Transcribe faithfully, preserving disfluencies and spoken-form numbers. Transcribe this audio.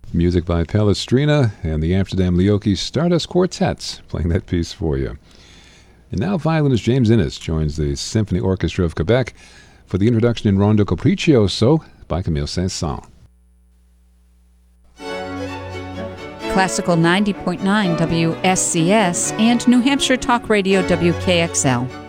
Music by Palestrina and the Amsterdam Leoki Stardust Quartets playing that piece for you. And now violinist James Innes joins the Symphony Orchestra of Quebec for the introduction in Rondo Capriccioso by Camille Saint-Saëns. Classical ninety point nine W S C S and New Hampshire Talk Radio W K X L.